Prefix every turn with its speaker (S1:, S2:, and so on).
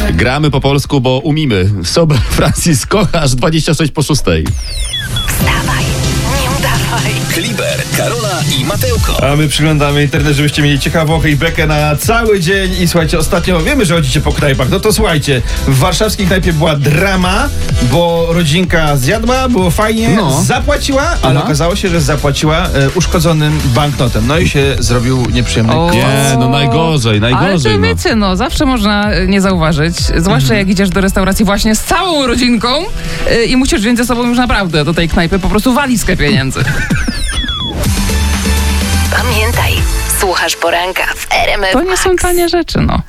S1: Gramy po polsku, bo umimy. Sober Francis Kochasz, 26:06.
S2: Wstawaj, nie udawaj.
S3: Kliber, Karola i Mateuko.
S4: A my przyglądamy internet, żebyście mieli ciekawą i bekę na cały dzień. I słuchajcie, ostatnio wiemy, że chodzicie po knajpach. No to słuchajcie, w warszawskiej knajpie była drama, bo rodzinka zjadła, było fajnie, zapłaciła, ale okazało się, że zapłaciła uszkodzonym banknotem. No i się zrobił nieprzyjemny
S1: Nie, no najgorzej.
S5: Ale to wiecie, zawsze można nie zauważyć, zwłaszcza jak idziesz do restauracji właśnie z całą rodzinką i musisz wziąć ze sobą już naprawdę do tej knajpy po prostu walizkę pieniędzy.
S2: Pamiętaj, słuchasz poranka w RMF
S5: To nie są tanie rzeczy,